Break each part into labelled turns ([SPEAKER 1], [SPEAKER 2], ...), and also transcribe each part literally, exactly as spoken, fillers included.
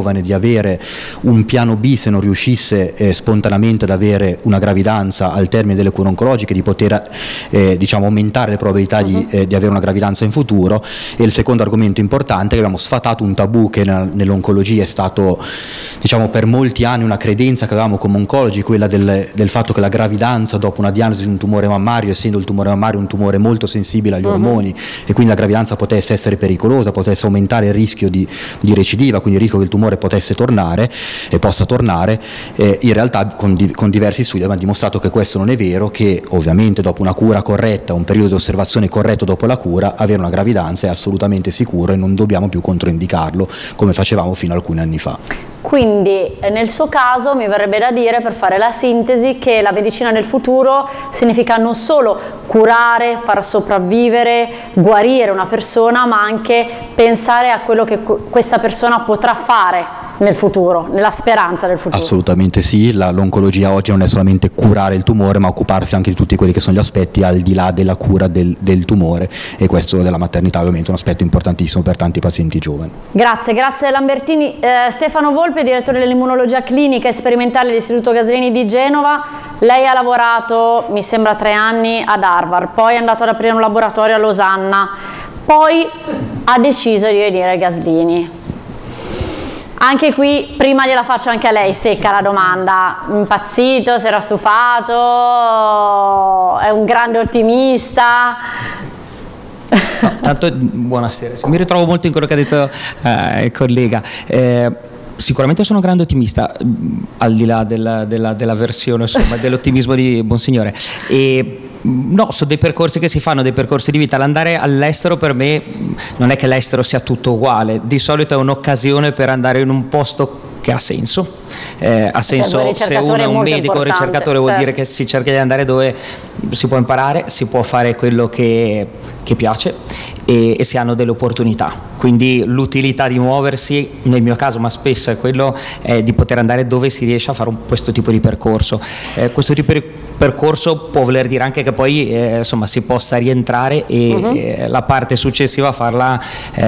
[SPEAKER 1] giovane di avere un piano B se non riuscisse eh, spontaneamente ad avere una gravidanza al termine delle cure oncologiche, di poter eh, diciamo aumentare le probabilità di, eh, di avere una gravidanza in futuro. E il secondo argomento importante, che abbiamo sfatato un tabù che nell'oncologia è stato, diciamo, per molti anni una credenza che avevamo come oncologi, quella del, del fatto che la gravidanza dopo una diagnosi di un tumore mammario, essendo il tumore mammario un tumore molto sensibile agli uh-huh. ormoni, e quindi la gravidanza potesse essere pericolosa, potesse aumentare il rischio di, di recidiva, quindi il rischio che il tumore potesse tornare e possa tornare, eh, in realtà con, di, con diversi studi abbiamo dimostrato che questo non è vero, che ovviamente dopo una cura corretta, un periodo di osservazione corretto dopo la cura, avere una gravidanza è assolutamente sicuro e non dobbiamo più controindicarlo come facevamo fino a alcuni anni fa.
[SPEAKER 2] Quindi nel suo caso mi verrebbe da dire, per fare la sintesi, che la medicina del futuro significa non solo curare, far sopravvivere, guarire una persona, ma anche pensare a quello che questa persona potrà fare nel futuro, nella speranza del futuro.
[SPEAKER 1] Assolutamente sì, la, l'oncologia oggi non è solamente curare il tumore, ma occuparsi anche di tutti quelli che sono gli aspetti al di là della cura del, del tumore, e questo della maternità ovviamente è un aspetto importantissimo per tanti pazienti giovani.
[SPEAKER 2] Grazie, grazie Lambertini. Eh, Stefano Volpe, direttore dell'immunologia clinica e sperimentale dell'Istituto Gaslini di Genova. Lei ha lavorato, mi sembra, tre anni ad Harvard, poi è andato ad aprire un laboratorio a Losanna, poi ha deciso di venire ai Gaslini. Anche qui, prima gliela faccio anche a lei, secca la domanda: impazzito, si era stufato, è un grande ottimista?
[SPEAKER 3] No, tanto, buonasera, mi ritrovo molto in quello che ha detto eh, il collega. Eh, Sicuramente sono un grande ottimista, al di là della, della, della versione, insomma, dell'ottimismo di Monsignore. E no, sono dei percorsi che si fanno, dei percorsi di vita. L'andare all'estero per me non è che l'estero sia tutto uguale, di solito è un'occasione per andare in un posto che ha senso, eh, ha senso se uno è un medico, un ricercatore, vuol certo. dire che si cerca di andare dove si può imparare, si può fare quello che, che piace e, e si hanno delle opportunità, quindi l'utilità di muoversi, nel mio caso ma spesso è quello, è di poter andare dove si riesce a fare un, questo tipo di percorso. Eh, questo tipo di percorso può voler dire anche che poi eh, insomma si possa rientrare e uh-huh. eh, la parte successiva farla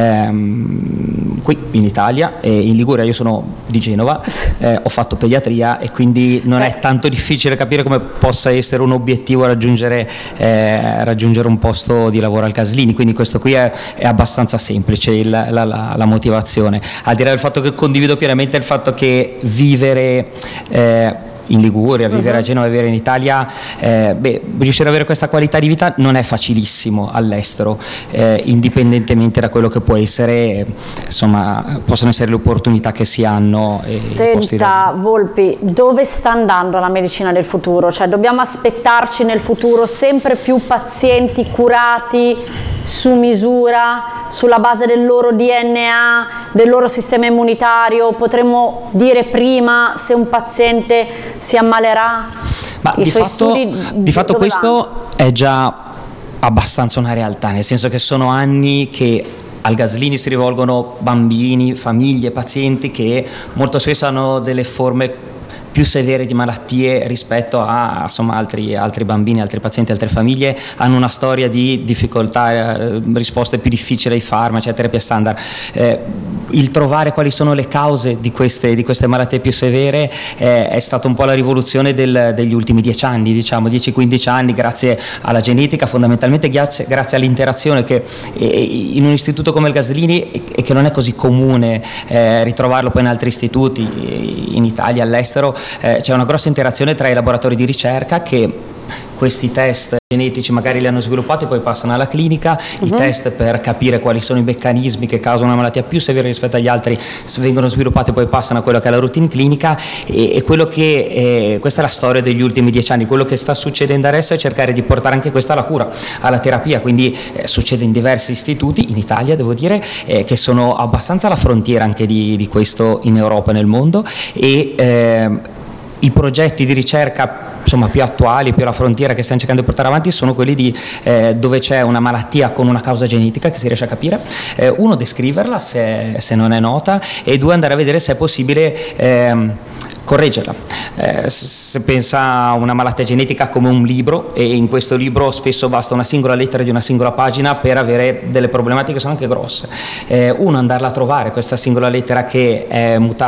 [SPEAKER 3] ehm, qui in Italia, e in Liguria. Io sono di Genova, eh, ho fatto pediatria e quindi non è tanto difficile capire come possa essere un obiettivo raggiungere, eh, raggiungere un posto di lavoro al Gaslini, quindi questo qui è, è abbastanza semplice il, la, la, la motivazione, al di là del fatto che condivido pienamente il fatto che vivere eh, in Liguria, vivere a Genova, vivere in Italia, eh, beh, riuscire ad avere questa qualità di vita non è facilissimo all'estero, eh, indipendentemente da quello che può essere, insomma, possono essere le opportunità che si hanno. E
[SPEAKER 2] Senta Volpi, dove sta andando la medicina del futuro? Cioè, dobbiamo aspettarci nel futuro sempre più pazienti curati su misura, sulla base del loro D N A, del loro sistema immunitario? Potremmo dire prima se un paziente si ammalerà?
[SPEAKER 3] Ma
[SPEAKER 2] I
[SPEAKER 3] di
[SPEAKER 2] suoi
[SPEAKER 3] fatto,
[SPEAKER 2] studi
[SPEAKER 3] di fatto questo
[SPEAKER 2] vanno?
[SPEAKER 3] È già abbastanza una realtà, nel senso che sono anni che al Gaslini si rivolgono bambini, famiglie, pazienti che molto spesso hanno delle forme più severe di malattie rispetto a insomma, altri, altri bambini, altri pazienti, altre famiglie, hanno una storia di difficoltà, eh, risposte più difficili ai farmaci, a terapie standard. Eh, il trovare quali sono le cause di queste, di queste malattie più severe eh, è stata un po' la rivoluzione del, degli ultimi dieci anni, diciamo dieci quindici anni, grazie alla genetica, fondamentalmente grazie, grazie all'interazione che eh, in un istituto come il Gaslini, e che non è così comune eh, ritrovarlo poi in altri istituti, in Italia, all'estero, eh, c'è una grossa interazione tra i laboratori di ricerca che questi test genetici magari li hanno sviluppati e poi passano alla clinica, uh-huh. i test per capire quali sono i meccanismi che causano una malattia più severa rispetto agli altri vengono sviluppati e poi passano a quello che è la routine clinica, e, e quello che eh, questa è la storia degli ultimi dieci anni. Quello che sta succedendo adesso è cercare di portare anche questo alla cura, alla terapia, quindi eh, succede in diversi istituti in Italia, devo dire, eh, che sono abbastanza alla frontiera anche di, di questo in Europa e nel mondo, e eh, i progetti di ricerca insomma più attuali, più alla frontiera, che stiamo cercando di portare avanti, sono quelli di eh, dove c'è una malattia con una causa genetica che si riesce a capire, eh, uno descriverla se, se non è nota, e due andare a vedere se è possibile ehm, correggerla. Eh, se pensa a una malattia genetica come un libro, e in questo libro spesso basta una singola lettera di una singola pagina per avere delle problematiche che sono anche grosse. Eh, uno andarla a trovare questa singola lettera che è mutata